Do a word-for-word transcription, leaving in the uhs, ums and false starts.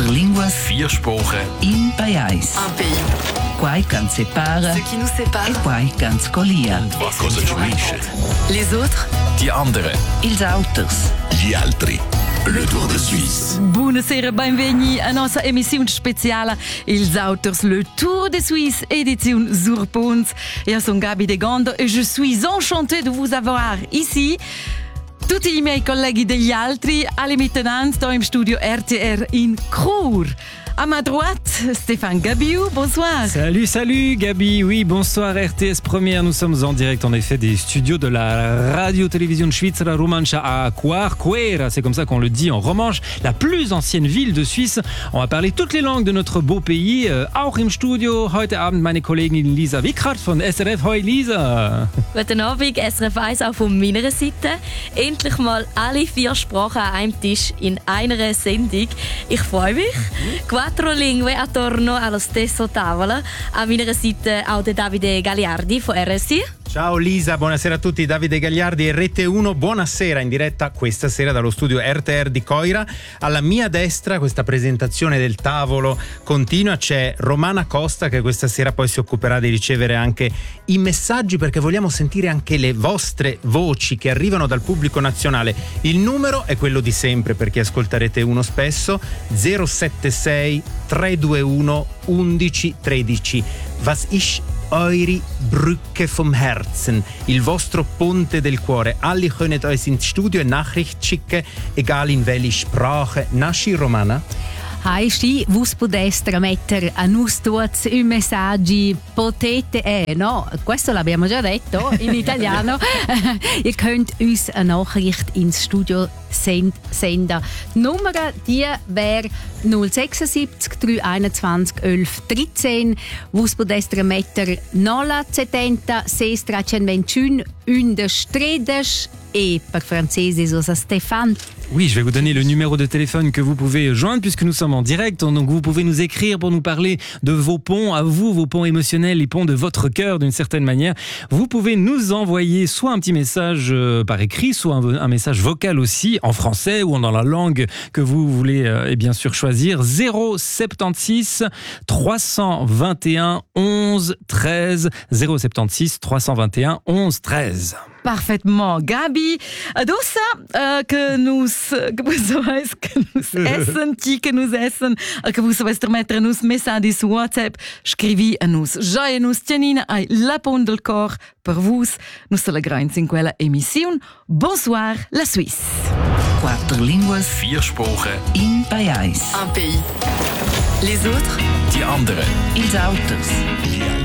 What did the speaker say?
Quattro linguas, Vier Sprachen. in pajais. Un pays. Quai can separa Ce qui nous sépare. e quai can scolia. Was cosa ci unisce? Les autres. Die anderen. Ils auters. Gli altri. Le Tour de Suisse. Buonasera, benvenuti a nostra emissione speciale Ils Auters, le Tour de Suisse, édition Zurpons. Et sono Gabi De Gondo et je suis enchantée de vous avoir ici. Tutti i miei colleghi degli altri, alle mittenand, dans im studio R T R in Chur. À ma droite, Stéphane Gabiou, bonsoir. Salut, salut Gabi, oui, bonsoir R T S Première, nous sommes en direct en effet des studios de la Radio-Télévision Svizzera Romancia à Quar, Quera, c'est comme ça qu'on le dit en romanche, la plus ancienne ville de Suisse. On va parler toutes les langues de notre beau pays, euh, auch im Studio, heute Abend meine Kollegin Lisa Wickhardt von S R F. Hoi Lisa. Guten Abend, S R F eins auch von meiner Seite. Endlich mal alle vier Sprachen an einem Tisch in einer Sendung. Ich freue mich. Quattro lingue attorno allo stesso tavolo. A meiner Seite auch der Davide Gagliardi von R S I. Ciao Lisa, buonasera a tutti, Davide Gagliardi e Rete uno, buonasera in diretta questa sera dallo studio R T R di Coira. Alla mia destra questa presentazione del tavolo continua, c'è Romana Costa che questa sera poi si occuperà di ricevere anche i messaggi perché vogliamo sentire anche le vostre voci che arrivano dal pubblico nazionale. Il numero è quello di sempre per chi ascolta Rete uno spesso, zero sette sei tre due uno undici tredici. Was ist eure Brücke vom Herzen, il vostro ponte del cuore? Alle könnt uns ins Studio eine Nachricht schicken, egal in welche Sprache. Nasci Romana? Hai sì, vos podeste mettere a nus tutti i messaggi, potete, eh no, questo l'abbiamo già detto in italiano. Ihr könnt uns eine Nachricht ins Studio send, senden. Die Nummer die wäre null sechsundsiebzig drei einundzwanzig elf dreizehn. Vos podeste mettere nolla settanta sei trecentoventiuno undici tredici et per francese sono Stéphane. Oui, je vais vous donner le numéro de téléphone que vous pouvez joindre puisque nous sommes en direct. Donc vous pouvez nous écrire pour nous parler de vos ponts à vous, vos ponts émotionnels, les ponts de votre cœur d'une certaine manière. Vous pouvez nous envoyer soit un petit message euh, par écrit, soit un, un message vocal aussi en français ou dans la langue que vous voulez euh, et bien sûr choisir. zéro soixante-seize trois cent vingt et un onze treize. zéro soixante-seize trois cent vingt et un onze treize. Parfaitement, Gabi. Adossa uh, que nous que vous savez que nous essen, ti que nous essen, que vous savez mettre nos messages sur WhatsApp, scrivi a nous. Già nous tienina ai la pon del cor per vos. Nous sommes la grains in quella émission. Bonsoir, la Suisse. Quattro linguas, Vier Sprachen. in pajais. Un pays. Les autres. Die anderen. Ils auters.